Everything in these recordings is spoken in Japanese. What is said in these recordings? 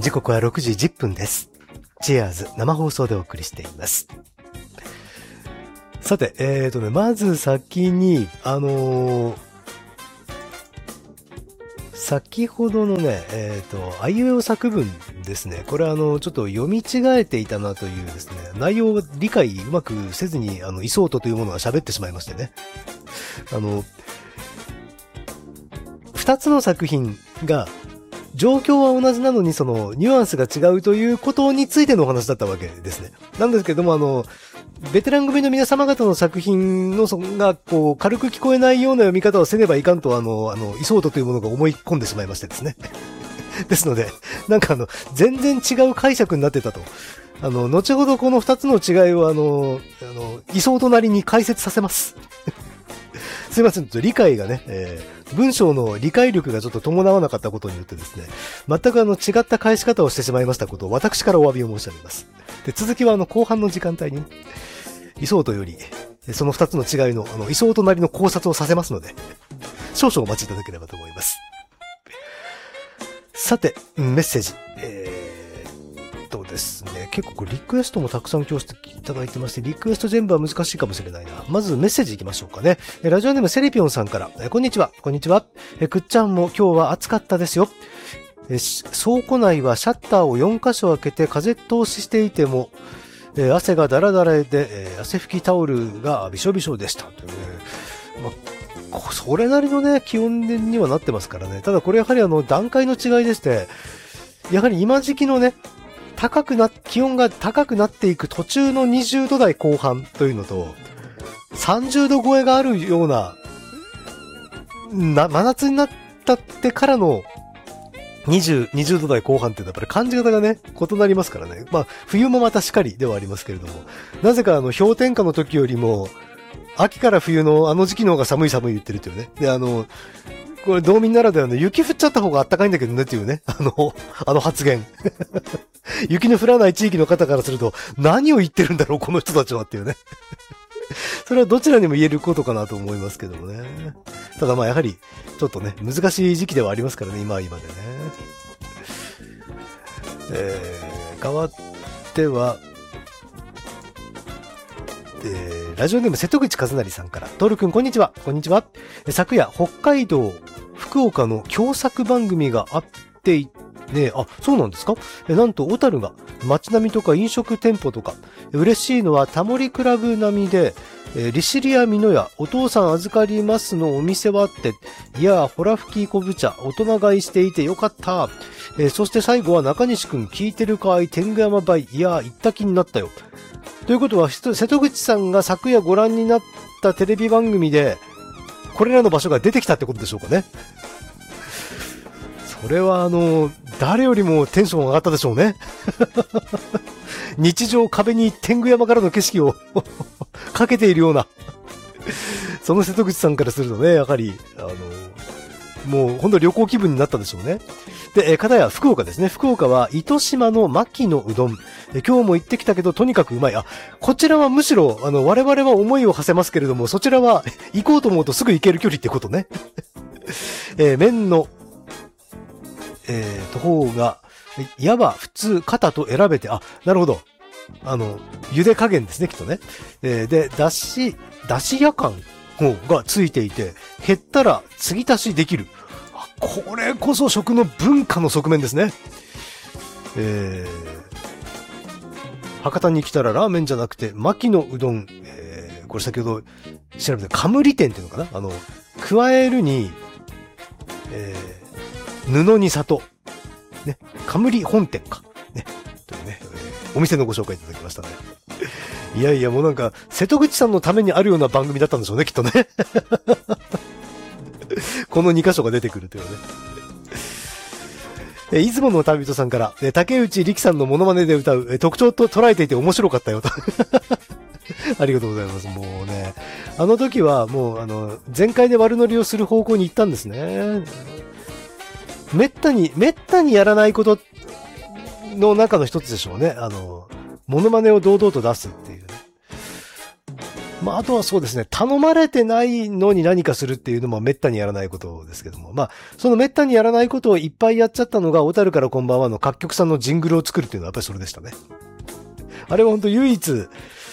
時刻は6時10分です。チェアーズ生放送でお送りしています。さて、まず先に、先ほどのね、あいうえお作文ですね。これちょっと読み違えていたなというですね、内容を理解うまくせずに、イソートというものが喋ってしまいましてね。二つの作品が、状況は同じなのにそのニュアンスが違うということについてのお話だったわけですね。なんですけどもベテラン組の皆様方の作品のがこう軽く聞こえないような読み方をせねばいかんとイソートというものが思い込んでしまいましてですね。ですので、なんか全然違う解釈になってたと。後ほどこの二つの違いをイソートなりに解説させます。すいません、理解がね、文章の理解力がちょっと伴わなかったことによってですね、全く違った返し方をしてしまいましたことを私からお詫びを申し上げます。で、続きは後半の時間帯に、イソートより、その二つの違いの、イソートなりの考察をさせますので、少々お待ちいただければと思います。さて、メッセージ。ですね、結構リクエストもたくさん今日していただいてまして、リクエスト全部は難しいかもしれないな。まずメッセージいきましょうかね。ラジオネームセレピョンさんから、こんにちは。こんにちは。くっちゃんも今日は暑かったですよ。倉庫内はシャッターを4箇所開けて風通ししていても、汗がダラダラで、汗拭きタオルがびしょびしょでした。それなりのね、気温にはなってますからね。ただこれやはり段階の違いでして、やはり今時期のね、気温が高くなっていく途中の20度台後半というのと、30度超えがあるような、真夏になったってからの20度台後半っていうのはやっぱり感じ方がね、異なりますからね。まあ、冬もまたしかりではありますけれども、なぜか氷点下の時よりも、秋から冬の時期の方が寒い言ってるっていうね。で、これ道民ならではの雪降っちゃった方が暖かいんだけどねっていうね。発言。雪の降らない地域の方からすると、何を言ってるんだろう、この人たちはっていうね。それはどちらにも言えることかなと思いますけどもね。ただまあやはり、ちょっとね、難しい時期ではありますからね、今は今でね。変わっては、ラジオネーム瀬戸口和成さんから、トールくんこんにちは。こんにちは。昨夜、北海道、福岡の共作番組があってね、あ、そうなんですか？なんと、小樽が街並みとか飲食店舗とか、嬉しいのはタモリクラブ並みで、利尻屋美濃屋、お父さん預かりますのお店はって、いやー、ホラ吹き昆布茶、大人買いしていてよかった。そして最後は中西くん聞いてるかい、天狗山バイ、いやー、行った気になったよ。ということは、瀬戸口さんが昨夜ご覧になったテレビ番組で、これらの場所が出てきたってことでしょうかね。それは誰よりもテンション上がったでしょうね。日常壁に天狗山からの景色をかけているような。その瀬戸口さんからするとね、やはり、もう本当旅行気分になったでしょうね。で、片や福岡ですね。福岡は糸島の牧のうどん。今日も行ってきたけどとにかくうまい。こちらはむしろ、我々は思いを馳せますけれども、そちらは行こうと思うとすぐ行ける距離ってことね。麺の、方が、矢は普通、肩と選べて、なるほど。茹で加減ですね、きっとね。で、だしやかんがついていて、減ったら継ぎ足しできる。これこそ食の文化の側面ですね。博多に来たらラーメンじゃなくて、牧のうどん、これ先ほど調べた、カムリ店っていうのかな？加えるに、布に里。ね。カムリ本店か。ね。というね、お店のご紹介いただきましたね。いやいや、もうなんか、瀬戸口さんのためにあるような番組だったんでしょうね、きっとね。この2箇所が出てくるというね。出雲の旅人さんから、竹内力さんのモノマネで歌う、特徴と捉えていて面白かったよと。ありがとうございます。もうね、あの時はもう全開で悪乗りをする方向に行ったんですね。めったにやらないことの中の一つでしょうね。モノマネを堂々と出すっていうね。 まあ、あとはそうですね、頼まれてないのに何かするっていうのも滅多にやらないことですけども、まあ、その滅多にやらないことをいっぱいやっちゃったのが、小樽からこんばんはの各局さんのジングルを作るっていうのはやっぱりそれでしたね。あれは本当唯一、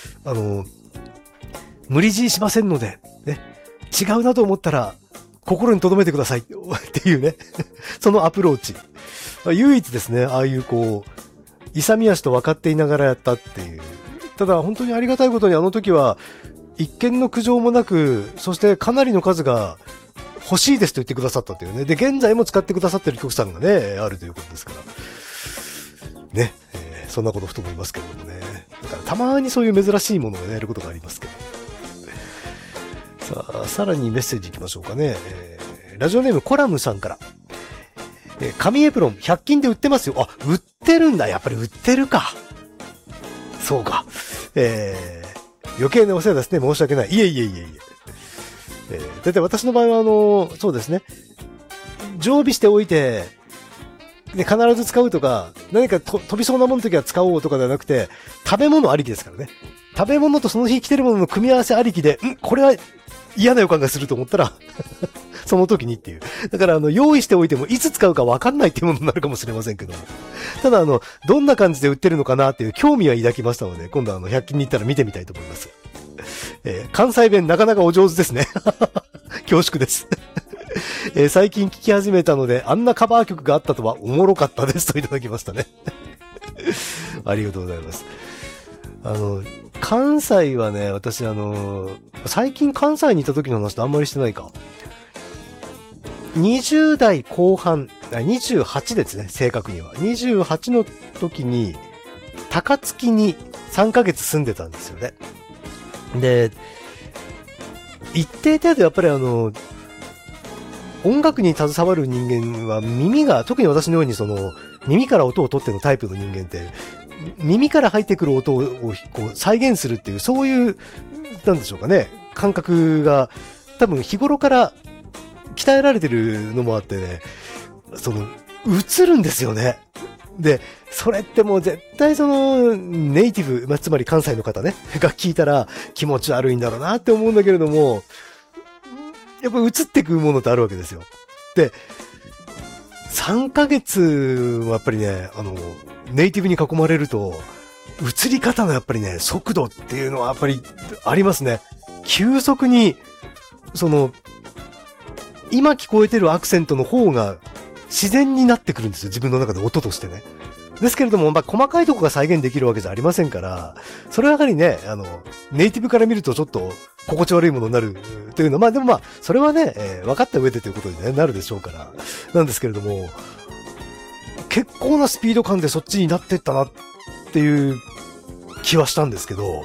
無理強いしませんので、ね、違うなと思ったら、心に留めてくださいっていうね、そのアプローチ。唯一ですね、ああいうこう、勇み足と分かっていながらやったっていう。ただ本当にありがたいことにあの時は、一件の苦情もなく、そしてかなりの数が欲しいですと言ってくださったというね。で、現在も使ってくださってる局さんがね、あるということですから。ね、そんなことふと思いますけれどもね。だからたまにそういう珍しいものをやることがありますけど。さあ、さらにメッセージいきましょうかね。ラジオネームコラムさんから。紙エプロン100均で売ってますよ。あ、売ってるんだ。やっぱり売ってるか。そうか。余計なお世話ですね。申し訳ない。いえいえいえいえ。だいたい私の場合はそうですね。常備しておいて、ね、必ず使うとか、何か飛びそうなものの時は使おうとかではなくて、食べ物ありきですからね。食べ物とその日着てるものの組み合わせありきで、これは嫌な予感がすると思ったら、その時にっていう。だから、用意しておいても、いつ使うか分かんないっていうものになるかもしれませんけども。ただ、どんな感じで売ってるのかなっていう興味は抱きましたので、今度100均に行ったら見てみたいと思います。関西弁なかなかお上手ですね。恐縮です。最近聞き始めたので、あんなカバー曲があったとはおもろかったですといただきましたね。ありがとうございます。関西はね、私最近関西にいた時の話とあんまりしてないか。20代後半、28ですね、正確には。28の時に、高槻に3ヶ月住んでたんですよね。で、一定程度やっぱり音楽に携わる人間は耳が、特に私のように耳から音を取ってのタイプの人間って、耳から入ってくる音をこう再現するっていう、そういう、なんでしょうかね、感覚が多分日頃から鍛えられてるのもあってね、映るんですよね。で、それってもう絶対ネイティブ、つまり関西の方ね、が聞いたら気持ち悪いんだろうなって思うんだけれども、やっぱ映ってくるものってあるわけですよ。で、3ヶ月はやっぱりね、ネイティブに囲まれると、映り方のやっぱりね、速度っていうのはやっぱりありますね。急速に、今聞こえてるアクセントの方が自然になってくるんですよ。自分の中で音としてね。ですけれども、細かいとこが再現できるわけじゃありませんから、それはやはりね、ネイティブから見るとちょっと心地悪いものになるというのは、でもそれはね、分かった上でということに、ね、なるでしょうから、なんですけれども、結構なスピード感でそっちになってったなっていう気はしたんですけど、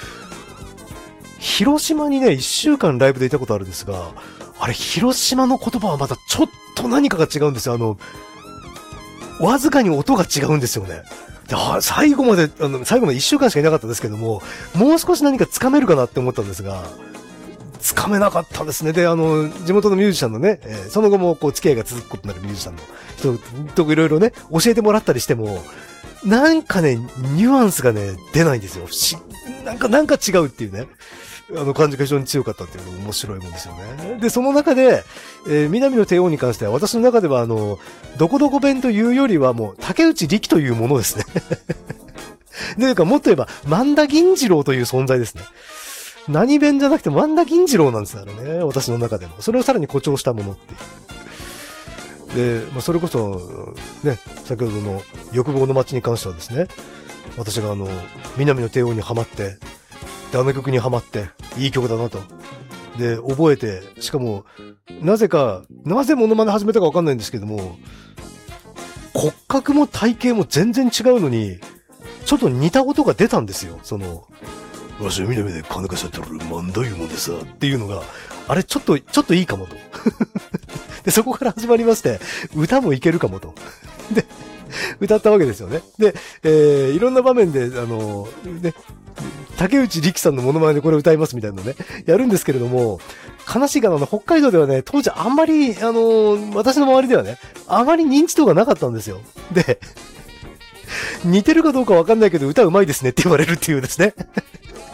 広島にね、1週間ライブでいたことあるんですが、あれ、広島の言葉はまたちょっと何かが違うんですよ。わずかに音が違うんですよね。最後まで1週間しかいなかったですけども、もう少し何か掴めるかなって思ったんですが、掴めなかったですね。で、地元のミュージシャンのね、その後もこう付き合いが続くことになるミュージシャンの人といろいろね、教えてもらったりしても、なんかね、ニュアンスがね、出ないんですよ。なんか違うっていうね。感じが非常に強かったっていうのも面白いもんですよね。で、その中で、南の帝王に関しては、私の中ではどこどこ弁というよりはもう、竹内力というものですね。というか、もっと言えば、万田銀次郎という存在ですね。何弁じゃなくて万田銀次郎なんですからね。私の中でも。それをさらに誇張したものっていう。で、それこそ、ね、先ほどの欲望の街に関してはですね、私が南の帝王にハマって、で、あの曲にハマって、いい曲だなと。で、覚えて、しかも、なぜモノマネ始めたかわかんないんですけども、骨格も体型も全然違うのに、ちょっと似た音が出たんですよ。わしは南で金貸しやってる万田いうもんでさ、っていうのが、あれちょっといいかもと。で、そこから始まりまして、歌もいけるかもと。で、歌ったわけですよね。で、いろんな場面で、ね、竹内力さんのモノマネでこれ歌いますみたいなのね、やるんですけれども、悲しいかな、北海道ではね、当時あんまり、私の周りではね、あまり認知度がなかったんですよ。で、似てるかどうかわかんないけど歌うまいですねって言われるっていうですね。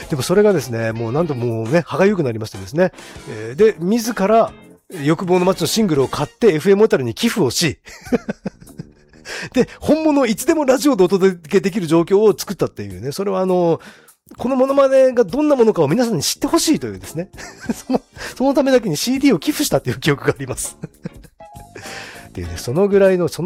でもそれがですね、もうなんともうね、歯がゆくなりましてですね。で、自ら、欲望の街のシングルを買って FM 小樽に寄付をし、で、本物をいつでもラジオでお届けできる状況を作ったっていうね、それはこのモノマネがどんなものかを皆さんに知ってほしいというですね。そのためだけに CD を寄付したっていう記憶があります。でね、そのぐらいの、